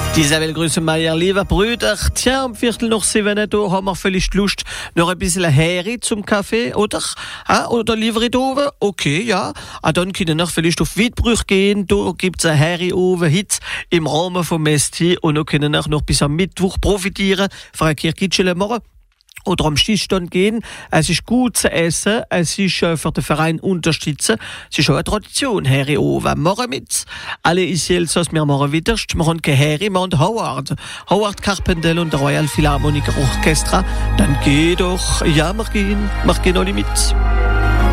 Isabel Grüßenmeier, lieber Brüder, tja, um 6:15 da haben wir vielleicht Lust, noch ein bisschen Heri zum Kaffee, oder? Oder lieber in oben? Okay, ja. Dann können wir vielleicht auf Weitbrüch gehen, da gibt's ein Heri oben, heute im Rahmen vom Mesti, und dann können wir noch bis am Mittwoch profitieren, von einer Kirchkitschele machen. Oder am Stichstand gehen. Es ist gut zu essen, es ist für den Verein unterstützen. Es ist auch eine Tradition, Heri oben. Machen mit. Alle Isielsos, wir machen wieder. Wir machen keine Heri, wir machen Howard Carpendel und der Royal Philharmonic Orchestra. Dann geh doch. Ja, wir gehen alle mit.